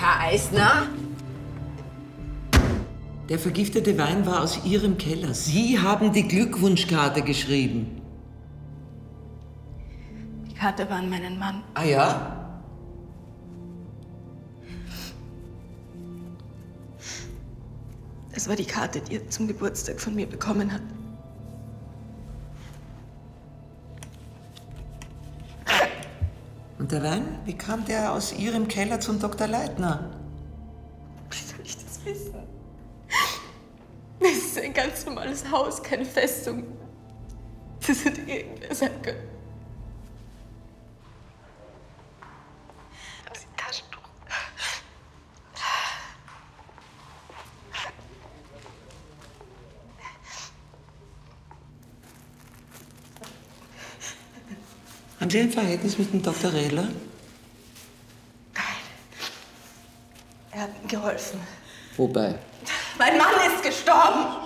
Herr Eisner? Der vergiftete Wein war aus Ihrem Keller. Sie haben die Glückwunschkarte geschrieben. Die Karte war an meinen Mann. Ah ja? Es war die Karte, die er zum Geburtstag von mir bekommen hat. Und der Wein? Wie kam der aus Ihrem Keller zum Dr. Leitner? Wie soll ich das wissen? Das ist ein ganz normales Haus, keine Festung. Das hätte irgendwer sein können. Haben Sie ein Taschentuch? Haben Sie ein Verhältnis mit dem Dr. Redler? Nein. Er hat mir geholfen. Wobei? Mein Mann ist gestorben.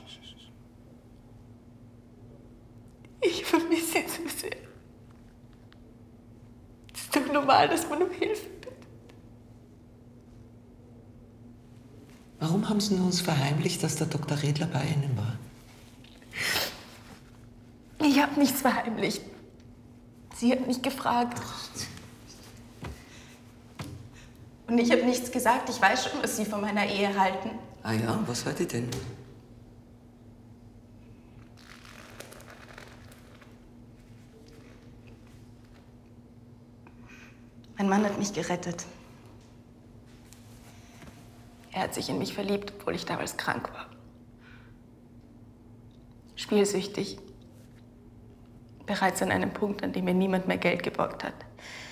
Ich vermisse ihn so sehr. Es ist doch normal, dass man um Hilfe bittet. Warum haben Sie uns verheimlicht, dass der Dr. Redler bei Ihnen war? Ich habe nichts verheimlicht. Sie hat mich gefragt. Und ich habe nichts gesagt. Ich weiß schon, was Sie von meiner Ehe halten. Ah ja, was wollt ihr denn? Mein Mann hat mich gerettet. Er hat sich in mich verliebt, obwohl ich damals krank war. Spielsüchtig. Bereits an einem Punkt, an dem mir niemand mehr Geld geborgt hat.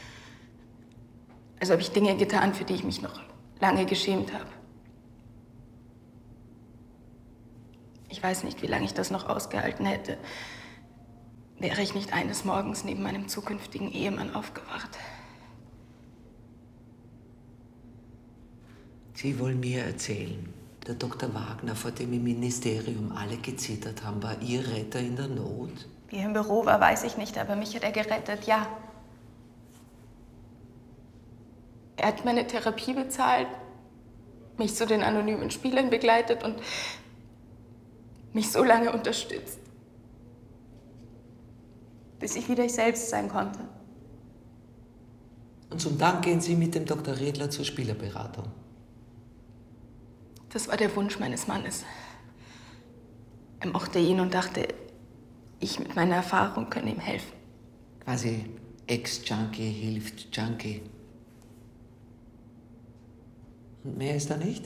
Also habe ich Dinge getan, für die ich mich noch lange geschämt habe. Ich weiß nicht, wie lange ich das noch ausgehalten hätte, wäre ich nicht eines Morgens neben meinem zukünftigen Ehemann aufgewacht. Sie wollen mir erzählen, der Dr. Wagner, vor dem im Ministerium alle gezittert haben, war Ihr Retter in der Not? Wie er im Büro war, weiß ich nicht, aber mich hat er gerettet, ja. Er hat meine Therapie bezahlt, mich zu den anonymen Spielern begleitet und mich so lange unterstützt, bis ich wieder ich selbst sein konnte. Und zum Dank gehen Sie mit dem Dr. Redler zur Spielerberatung. Das war der Wunsch meines Mannes. Er mochte ihn und dachte, ich mit meiner Erfahrung könne ihm helfen. Quasi Ex-Junkie hilft Junkie. Und mehr ist da nicht?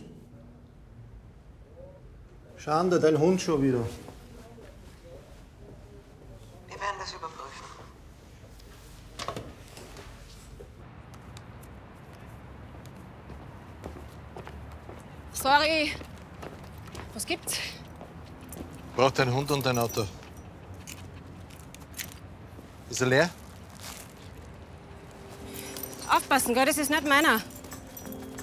Schande, dein Hund schon wieder. Wir werden das überprüfen. Sorry. Was gibt's? Braucht ein Hund und ein Auto. Ist er leer? Aufpassen, gell? Das ist nicht meiner.